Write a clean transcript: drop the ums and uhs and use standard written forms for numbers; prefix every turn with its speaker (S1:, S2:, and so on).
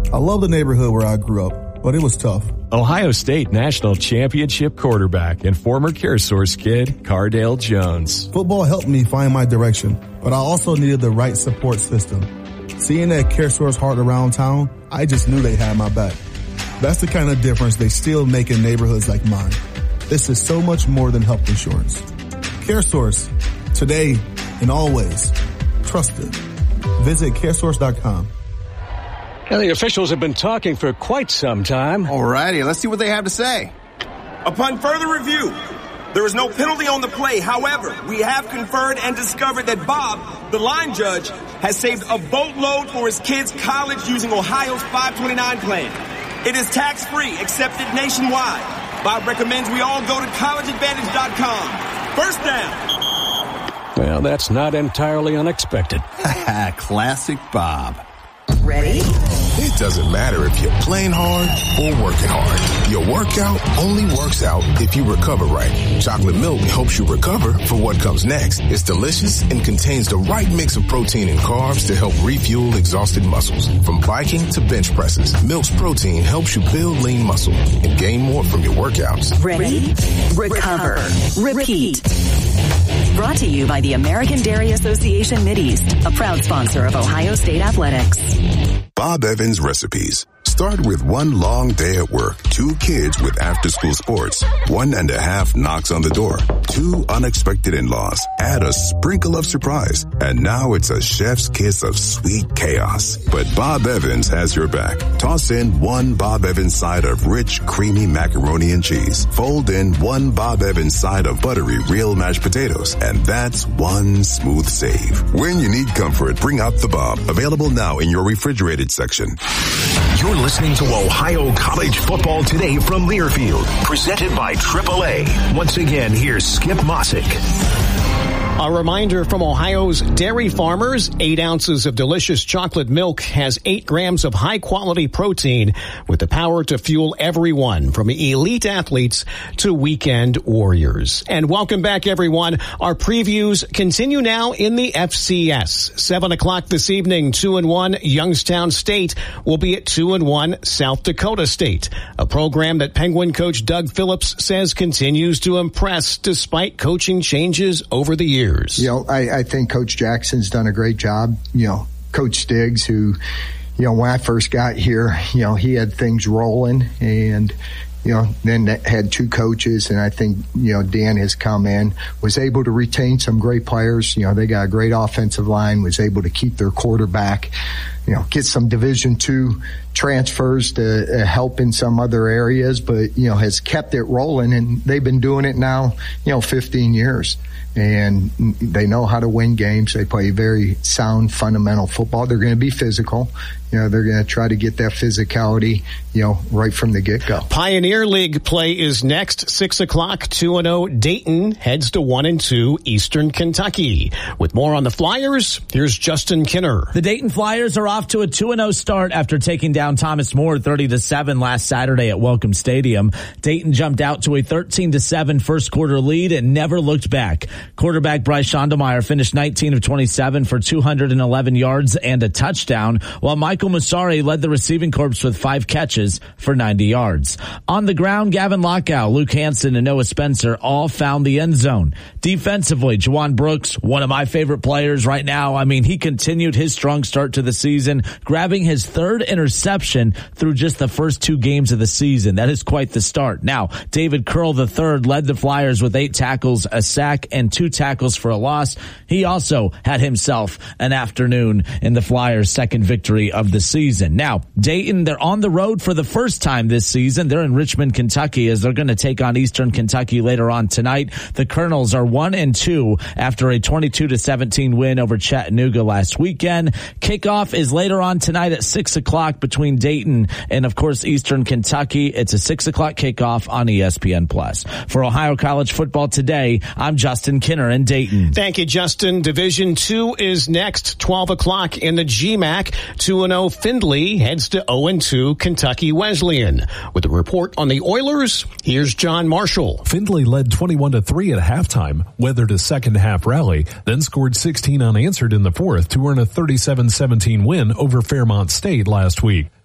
S1: I love the neighborhood where I grew up, but it was tough.
S2: Ohio State National Championship quarterback and former CareSource kid, Cardale Jones.
S1: Football helped me find my direction, but I also needed the right support system. Seeing that CareSource heart around town, I just knew they had my back. That's the kind of difference they still make in neighborhoods like mine. This is so much more than health insurance. CareSource, today and always, trusted. Visit CareSource.com.
S3: Now, the officials have been talking for quite some time.
S4: All righty, let's see what they have to say.
S5: Upon further review, there is no penalty on the play. However, we have conferred and discovered that Bob, the line judge, has saved a boatload for his kids' college using Ohio's 529 plan. It is tax-free, accepted nationwide. Bob recommends we all go to collegeadvantage.com. First down.
S3: Well, that's not entirely unexpected.
S4: Classic Bob.
S6: Ready?
S7: It doesn't matter if you're playing hard or working hard. Your workout only works out if you recover right. Chocolate milk helps you recover for what comes next. It's delicious and contains the right mix of protein and carbs to help refuel exhausted muscles. From biking to bench presses, Milk's protein helps you build lean muscle and gain more from your workouts.
S6: Ready? Recover. Repeat. Brought to you by the American Dairy Association Mideast, a proud sponsor of Ohio State Athletics.
S7: Bob Evans Recipes. Start with one long day at work, 2 kids with after-school sports, 1.5 knocks on the door, 2 unexpected in-laws, add a sprinkle of surprise, and now it's a chef's kiss of sweet chaos. But Bob Evans has your back. Toss in 1 Bob Evans side of rich, creamy macaroni and cheese. Fold in 1 Bob Evans side of buttery real mashed potatoes, and that's one smooth save. When you need comfort, bring out the Bob. Available now in your refrigerated section.
S8: You're listening to Ohio College Football Today from Learfield, presented by AAA. Once again, here's Skip Mossick.
S3: A reminder from Ohio's dairy farmers, 8 ounces of delicious chocolate milk has 8 grams of high-quality protein with the power to fuel everyone from elite athletes to weekend warriors. And welcome back, everyone. Our previews continue now in the FCS. 7 o'clock this evening, 2-1 Youngstown State will be at 2-1 South Dakota State, a program that Penguin coach Doug Phillips says continues to impress despite coaching changes over the years.
S9: You know, I think Coach Jackson's done a great job. You know, Coach Stiggs, who, you know, when I first got here, you know, he had things rolling and, you know, then had 2 coaches, and I think, you know, Dan has come in, was able to retain some great players. You know, they got a great offensive line, was able to keep their quarterback, you know, get some Division II transfers to help in some other areas, but, you know, has kept it rolling, and they've been doing it now, you know, 15 years. And they know how to win games. They play very sound, fundamental football. They're going to be physical. You know, they're going to try to get that physicality, you know, right from the get-go.
S3: Pioneer League play is next, 6 o'clock, 2-0 Dayton heads to 1-2 Eastern Kentucky. With more on the Flyers, here's Justin Kinner.
S10: The Dayton Flyers are off to a 2-0 start after taking down Thomas More 30-7 last Saturday at Welcome Stadium. Dayton jumped out to a 13-7 first quarter lead and never looked back. Quarterback Bryce Schondelmeyer finished 19 of 27 for 211 yards and a touchdown, while Michael Musari led the receiving corps with 5 catches for 90 yards. On the ground, Gavin Lockow, Luke Hansen, and Noah Spencer all found the end zone. Defensively, Juwan Brooks, one of my favorite players right now. I mean, he continued his strong start to the season, grabbing his 3rd interception through just the first 2 games of the season. That is quite the start. Now, David Curl III led the Flyers with 8 tackles, a sack, and 2 tackles for a loss. He also had himself an afternoon in the Flyers' second victory of the season. Now, Dayton, they're on the road for the first time this season. They're in Richmond, Kentucky, as they're going to take on Eastern Kentucky later on tonight. The Colonels are 1-2 after a 22-17 win over Chattanooga last weekend. Kickoff is later on tonight at 6 o'clock between Dayton and, of course, Eastern Kentucky. It's a 6 o'clock kickoff on ESPN+. For Ohio College Football Today, I'm Justin Kinner in Dayton.
S3: Thank you, Justin. Division II is next, 12 o'clock in the GMAC. 2-0 Findlay heads to 0-2 Kentucky Wesleyan. With a report on the Oilers, here's John Marshall.
S11: Findlay led 21-3 at halftime, weathered a second-half rally, then scored 16 unanswered in the fourth to earn a 37-17 win over Fairmont State last week.